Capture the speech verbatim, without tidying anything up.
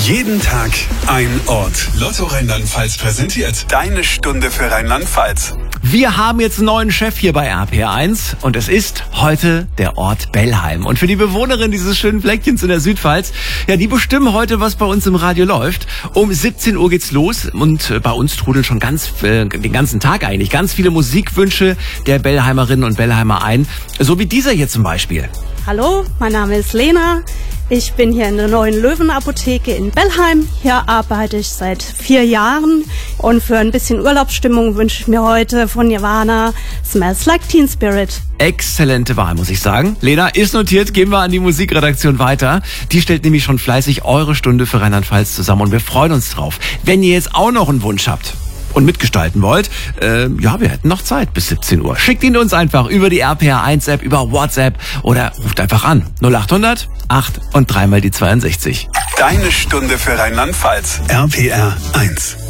Jeden Tag ein Ort. Lotto Rheinland-Pfalz präsentiert deine Stunde für Rheinland-Pfalz. Wir haben jetzt einen neuen Chef hier bei R P R eins und es ist heute der Ort Bellheim. Und für die Bewohnerin dieses schönen Fleckchens in der Südpfalz, ja, die bestimmen heute, was bei uns im Radio läuft. Um siebzehn Uhr geht's los und äh, bei uns trudeln schon ganz äh, den ganzen Tag eigentlich ganz viele Musikwünsche der Bellheimerinnen und Bellheimer ein. So wie dieser hier zum Beispiel. Hallo, mein Name ist Lena. Ich bin hier in der neuen Löwenapotheke in Bellheim. Hier arbeite ich seit vier Jahren und für ein bisschen Urlaubsstimmung wünsche ich mir heute von Nirvana Smells Like Teen Spirit. Exzellente Wahl, muss ich sagen. Lena, ist notiert, gehen wir an die Musikredaktion weiter. Die stellt nämlich schon fleißig eure Stunde für Rheinland-Pfalz zusammen und wir freuen uns drauf. Wenn ihr jetzt auch noch einen Wunsch habt und mitgestalten wollt, äh, ja, wir hätten noch Zeit bis siebzehn Uhr. Schickt ihn uns einfach über die R P R eins App, über WhatsApp oder ruft einfach an. null acht hundert acht und dreimal die zweiundsechzig. Deine Stunde für Rheinland-Pfalz. R P R eins.